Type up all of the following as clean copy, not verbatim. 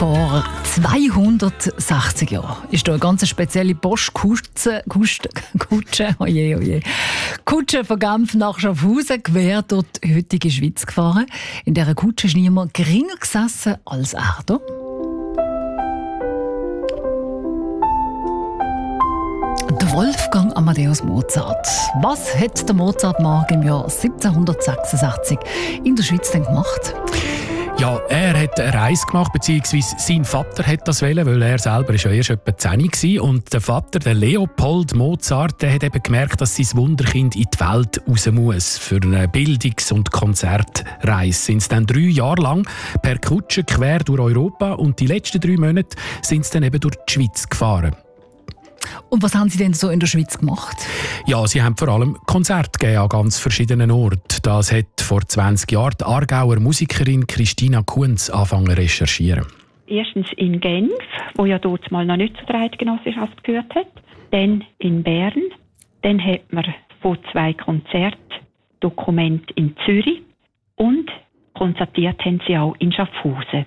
Vor 260 Jahren ist da eine ganz spezielle Postkutsche, Kutsche von Genf nach Schaffhausen quer durch die heutige Schweiz gefahren. In dieser Kutsche ist niemand geringer gesessen als er hier. Der Wolfgang Amadeus Mozart. Was hat der Mozart-Mark im Jahr 1766 in der Schweiz denn gemacht? Ja, er hat eine Reise gemacht, beziehungsweise sein Vater hat das wollen, weil er selber ja erst etwa 10 war. Und der Vater, der Leopold Mozart, der hat eben gemerkt, dass sein Wunderkind in die Welt raus muss. Für eine Bildungs- und Konzertreise sind sie dann 3 Jahre lang per Kutsche quer durch Europa und die letzten 3 Monate sind sie dann eben durch die Schweiz gefahren. Und was haben Sie denn so in der Schweiz gemacht? Ja, sie haben vor allem Konzerte gegeben an ganz verschiedenen Orten. Das hat vor 20 Jahren die Aargauer Musikerin Christina Kunz angefangen zu recherchieren. Erstens in Genf, wo ja dort mal noch nicht zu der Eidgenossenschaft gehört hat. Dann in Bern. Dann hat man von 2 Konzertdokumenten in Zürich. Und konzertiert haben sie auch in Schaffhausen.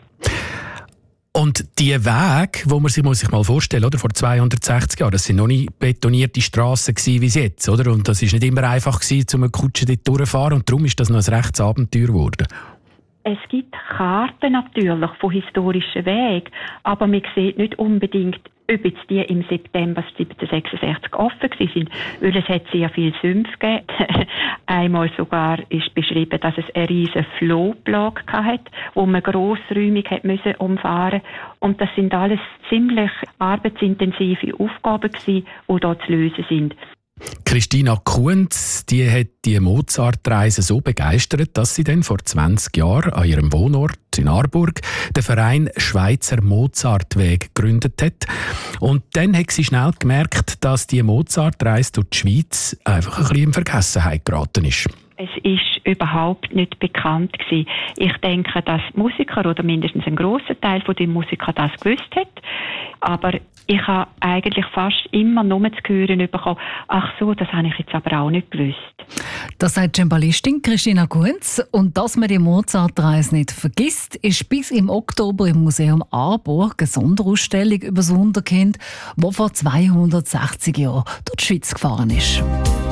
Und die Wege, wo man sich mal vorstellen, oder, vor 260 Jahren, das sind noch nicht betonierte Strassen wie jetzt, oder? Und das ist nicht immer einfach gewesen, um eine Kutsche dort durchzufahren. Und darum ist das noch ein rechtes Abenteuer geworden. Es gibt Karten natürlich von historischen Wegen, aber man sieht nicht unbedingt, ob jetzt die im September 1766 offen waren, weil es hat sehr viel Sümpfe gegeben. Einmal sogar ist beschrieben, dass es eine riesige Flohplage hatte, wo man grossräumig umfahren musste. Und das sind alles ziemlich arbeitsintensive Aufgaben gewesen, die da zu lösen sind. Christina Kunz, die hat die Mozart-Reise so begeistert, dass sie dann vor 20 Jahren an ihrem Wohnort in Aarburg den Verein Schweizer Mozartweg gegründet hat. Und dann hat sie schnell gemerkt, dass die Mozart-Reise durch die Schweiz einfach ein bisschen in Vergessenheit geraten ist. Es ist überhaupt nicht bekannt gewesen. Ich denke, dass Musiker oder mindestens ein grosser Teil von den Musikern das gewusst hat. Aber ich habe eigentlich fast immer nur zu hören bekommen, ach so, das habe ich jetzt aber auch nicht gewusst. Das sagt die Cembalistin Christina Kunz. Und dass man die Mozart-Reise nicht vergisst, ist bis im Oktober im Museum Aarburg eine Sonderausstellung über das Wunderkind, das vor 260 Jahren durch die Schweiz gefahren ist.